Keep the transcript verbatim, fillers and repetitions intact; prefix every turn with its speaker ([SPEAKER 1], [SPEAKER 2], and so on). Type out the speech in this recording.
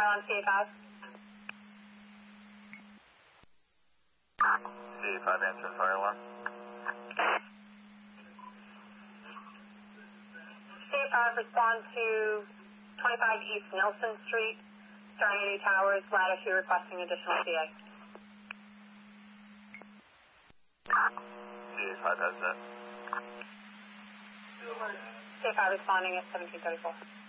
[SPEAKER 1] Mile on C A five.
[SPEAKER 2] C A five answer fire alarm.
[SPEAKER 1] C A five respond to twenty-five East Nelson Street, Serenity Towers, Latitude requesting additional C A.
[SPEAKER 2] C A five has that.
[SPEAKER 1] C A five responding at seventeen thirty-four.